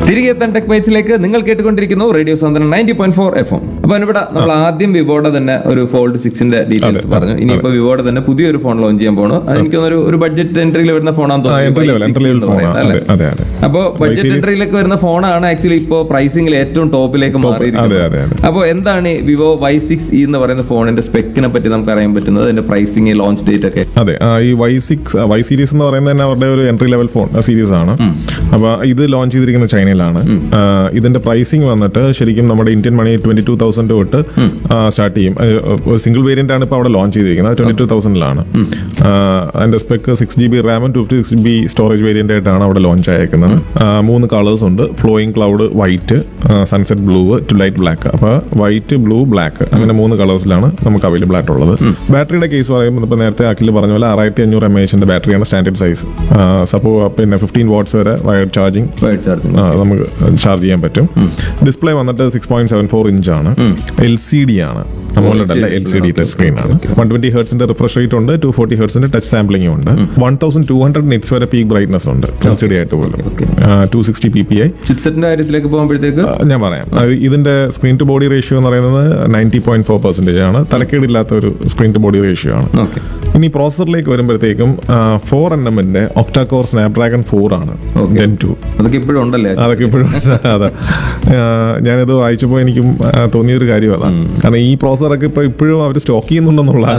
തിരികെ എത്താൻ ടെക് ബൈറ്റ്സിലേക്ക് നിങ്ങൾ കേട്ടുകൊണ്ടിരിക്കുന്നു റേഡിയോ സാന്ത്വനം 90.4 FM. അപ്പൊ ഇവിടെ നമ്മൾ ആദ്യം വിവോയുടെ തന്നെ ഒരു ഫോൾഡ് 6ന്റെ ഡീറ്റെയിൽസ് പറഞ്ഞു. ഇനിയിപ്പോ വിവോയുടെ തന്നെ പുതിയൊരു ഫോൺ ലോഞ്ച് ചെയ്യാൻ പോകണം. എനിക്കൊന്നൊരു ഒരു ബഡ്ജറ്റ് എൻട്രിയിൽ വരുന്ന ഫോണാന്ന് തോന്നുന്നു. അപ്പൊ ബഡ്ജറ്റ് എൻട്രിയിലേക്ക് വരുന്ന ഫോണാണ് ആക്ച്വലി ഇപ്പോ പ്രൈസിംഗിൽ ഏറ്റവും ടോപ്പിലേക്ക് മാറിയിരിക്കുന്നത്. അപ്പോൾ എന്താണ് വിവോ Y6e എന്ന് പറയുന്ന ഫോണിന്റെ സ്പെക്കിനെ പറ്റി നമുക്ക് അറിയാൻ പറ്റുന്നത്, അതിന്റെ പ്രൈസിംഗ്, ലോഞ്ച് ഡേറ്റ് ഒക്കെ? അതെ, ഈ Y സീരീസ് എന്ന് പറയുന്നത് തന്നെ അവരുടെ ഒരു എൻട്രി ലെവൽ ഫോൺ സീരീസ് ആണ്. അപ്പൊ ഇത് ലോഞ്ച് ചെയ്തിരിക്കുന്നത് ചൈനയിലാണ്. ഇതിന്റെ പ്രൈസിംഗ് വന്നിട്ട് ശരിക്കും നമ്മുടെ ഇന്ത്യൻ മണി 22,000 തൊട്ട് സ്റ്റാർട്ട് ചെയ്യും. ഒരു സിംഗിൾ വേരിയന്റ് ആണ് ഇപ്പോൾ അവിടെ ലോഞ്ച് ചെയ്തിരിക്കുന്നത്. 22,000 അതിന്റെ സ്പെക്ക് 6GB റാമും 256GB സ്റ്റോറേജ് വേരിയന്റ് ആയിട്ടാണ് അവിടെ ലോഞ്ച് ആയിരിക്കുന്നത്. 3 കളേഴ്സ് ഉണ്ട്: flowing cloud white, sunset blue, to light black. അപ്പൊ വൈറ്റ്, ബ്ലൂ, ബ്ലാക്ക് അങ്ങനെ 3 കളേഴ്സിലാണ് നമുക്ക് അവൈലബിൾ ആയിട്ടുള്ളത്. ബാറ്ററിയുടെ കേസ് പറയുമ്പോൾ ഇപ്പൊ നേരത്തെ അഖിൽ പറഞ്ഞ പോലെ 6500 mAh ബാറ്ററിയാണ് സ്റ്റാൻഡേർഡ് സൈസ്. പിന്നെ 15 watts വരെ വയർഡ് ചാർജിങ് നമുക്ക് ചാർജ് ചെയ്യാൻ പറ്റും. ഡിസ്പ്ലേ വന്നിട്ട് 6.74 ഇഞ്ച് ആണ്. LCD ആണ്, AMOLED അല്ല, LCD ടച്ച് സ്ക്രീൻ ആണ്. 120 Hz റിഫ്രഷ് റേറ്റ് ഉണ്ട്. 240 Hz ടച്ച് സാമ്പിളിംഗ് ഉണ്ട്. 1200 nits വരെ പീക്ക് ബ്രൈറ്റ്നസ് ഉണ്ട് LCD ആയിട്ട് പോലും. 260 ppi. ചിപ്സെറ്റിന്റെ കാര്യത്തിലേക്ക് പോകുമ്പോഴത്തേക്ക് ഞാൻ പറയാം, ഇതിന്റെ സ്ക്രീൻ ടു ബോഡി റേഷ്യോ എന്ന് പറയുന്നത് 90.4% ആണ്. തലക്കേടില്ലാത്ത ഒരു സ്ക്രീൻ ടു ബോഡി റേഷ്യോ ആണ്. ഇനി പ്രോസസറിലേക്ക് വരുമ്പോഴത്തേക്കും 4nm ഒക്ടാ കോർ സ്നാപ്ഡ്രാഗൺ 4 ആണ് Gen 2. അതൊക്കെ ഇപ്പോഴും ഉണ്ടല്ലേ? അതൊക്കെ ഇപ്പോഴും. അതെ, ഞാനിത് വായിച്ചപ്പോൾ എനിക്കും തോന്നിയൊരു കാര്യം അതാണ്. കാരണം ഈ പ്രോസസറൊക്കെ ഇപ്പോഴും അവർ സ്റ്റോക്ക് ചെയ്യുന്നുണ്ടെന്നുള്ള.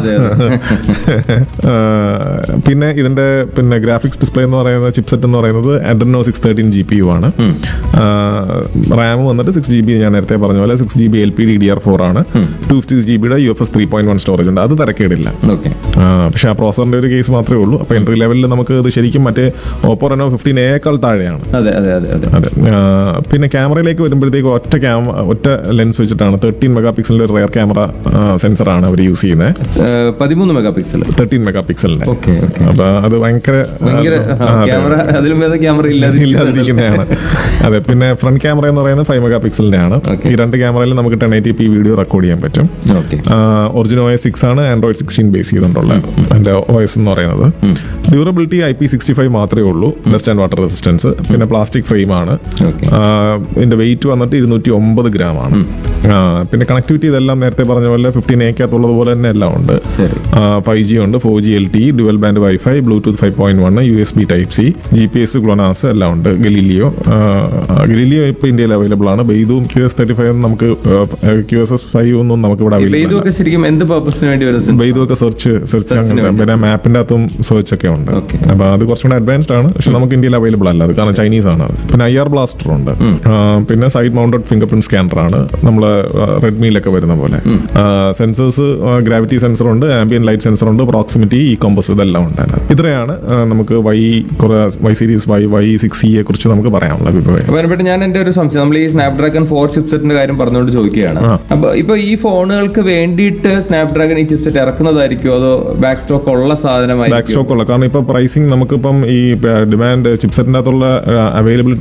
പിന്നെ ഇതിന്റെ ഗ്രാഫിക്സ് ഡിസ്പ്ലേ എന്ന് പറയുന്ന ചിപ്സെറ്റ് എന്ന് പറയുന്നത് Adreno 613 GPU ആണ്. റാം വന്നിട്ട് 6GB, ഞാൻ നേരത്തെ പറഞ്ഞ പോലെ 6GB LPDDR4 ആണ്. 256GB UFS 3.1 സ്റ്റോറേജ് ഉണ്ട്. അത് തരക്കേടില്ല. പക്ഷെ ആ പ്രോസസറിന്റെ ഒരു കേസ് മാത്രമേ ഉള്ളൂ. അപ്പൊ എൻട്രി ലെവലിൽ നമുക്ക് ഇത് ശരിക്കും മറ്റേ Oppo Reno 15A താഴെയാണ്. അതെ. പിന്നെ ക്യാമറയിലേക്ക് വരുമ്പോഴത്തേക്ക് ഒറ്റ ലെൻസ് വെച്ചിട്ടാണ് 13 മെഗാപിക്സലിന്റെ റിയർ ക്യാമറ സെൻസർ ആണ് അവർ യൂസ് ചെയ്യുന്നത്. 13 മെഗാപിക്സൽ 13 മെഗാപിക്സലിന്റെ. അപ്പൊ അത് ഭയങ്കര ക്യാമറ ഇല്ലാതിരിക്കുന്നതാണ്. അതെ, പിന്നെ ഫ്രണ്ട് ക്യാമറ എന്ന് പറയുന്നത് 5 മെഗാപിക്സലിന്റെ ആണ്. ഈ 2 ക്യാമറയിൽ നമുക്ക് 1080p വീഡിയോ റെക്കോർഡ് ചെയ്യാൻ പറ്റും. ഒറിജിനൽ OS 6 ആണ്, Android 16 ബേസ് ചെയ്തുകൊണ്ടുള്ള അതിന്റെ OS എന്ന് പറയുന്നത്. ഡ്യൂറബിലിറ്റി IP65 മാത്രമേ ഉള്ളൂ, ഡസ്റ്റ് ആൻഡ് വാട്ടർ റെസിസ്റ്റൻസ്. പിന്നെ പ്ലാസ്റ്റിക് ഫ്രെയിം ആണ്. ഇതിന്റെ വെയിറ്റ് വന്നിട്ട് 209 gram ആണ്. പിന്നെ കണക്ടിവിറ്റി ഇതെല്ലാം നേരത്തെ പറഞ്ഞ പോലെ 15A പോലെ തന്നെ എല്ലാം ഉണ്ട്. 5G ഉണ്ട്, 4G LTE, dual band wifi, Bluetooth 5.1, USB Type-C, GPS, GLONASS എല്ലാം ഉണ്ട്. ഗലീലിയോ ഇപ്പൊ ഇന്ത്യയിൽ അവൈലബിൾ ആണ്. ബെയ്തും QS35 നമുക്ക് QSS5 ഒന്നും നമുക്ക് ഇവിടെ അവൈലബിൾ. ബെയ്തു ഒക്കെ സെർച്ച് അങ്ങനെ, പിന്നെ മാപ്പിന്റെ അകത്തും സെർച്ച് ഒക്കെ ഉണ്ട്. അപ്പൊ അത് കുറച്ചുകൂടെ അഡ്വാൻസ്ഡ് ആണ്. പക്ഷെ നമുക്ക് ഇന്ത്യയിൽ അവൈലബിൾ അല്ല, അത് കാരണം ചൈനീസ് ആണ്. പിന്നെ IR ബ്ലാസ്റ്റർ ഉണ്ട്. പിന്നെ side mounted finger print scanner ആണ്, നമ്മള് റെഡ്മിയിലൊക്കെ വരുന്ന പോലെ. സെൻസേഴ്സ്, ഗ്രാവിറ്റി സെൻസർ ഉണ്ട്, ആംബിയൻ ലൈറ്റ് സെൻസർ ഉണ്ട്, പ്രോക്സിമിറ്റി, കോമ്പസ്, ഇതെല്ലാം ഉണ്ട്. ഇത്രയാണ് നമുക്ക് Y സീരീസ് Y6e കുറിച്ച് നമുക്ക് പറയാനുള്ള അഭിപ്രായം. ഞാൻ എന്റെ ഒരു സംശയം, നമ്മൾ ഈ സ്നാപ്ഡ്രാഗൺ 4 ചിപ്സെറ്റിന്റെ കാര്യം പറഞ്ഞുകൊണ്ട് ചോദിക്കുകയാണ്. അപ്പൊ ഇപ്പൊ ഈ ഫോണുകൾക്ക് വേണ്ടിയിട്ട് സ്നാപ്ഡ്രാഗൺ ഈ ചിപ്സെറ്റ് ഇറക്കുന്നതായിരിക്കും, അതോ ബാക്ക് സ്റ്റോക്ക് ഉള്ള സാധനമായി? ബാക്ക് സ്റ്റോക്ക് ഉള്ള, കാരണം ഇപ്പൊ പ്രൈസിങ് നമുക്കിപ്പം ഈ ഡിമാൻഡ് ചിപ്സെറ്റിന്റെ അകത്തുള്ള അവൈലബിലിറ്റി